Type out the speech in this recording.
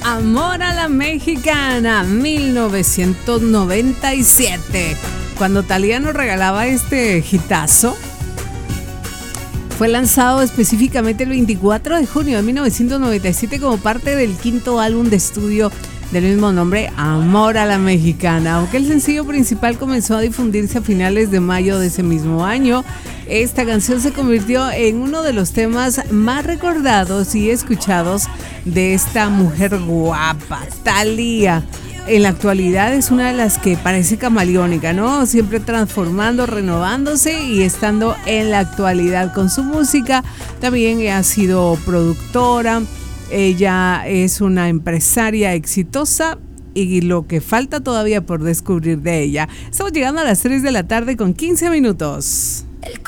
Amor a la Mexicana, 1997. Cuando Thalía nos regalaba este hitazo, fue lanzado específicamente el 24 de junio de 1997 como parte del quinto álbum de estudio del mismo nombre, Amor a la Mexicana. Aunque el sencillo principal comenzó a difundirse a finales de mayo de ese mismo año, esta canción se convirtió en uno de los temas más recordados y escuchados de esta mujer guapa, Thalía. En la actualidad es una de las que parece camaleónica, ¿no? Siempre transformando, renovándose y estando en la actualidad con su música. También ha sido productora. Ella es una empresaria exitosa y lo que falta todavía por descubrir de ella. Estamos llegando a las 3 de la tarde con 15 minutos.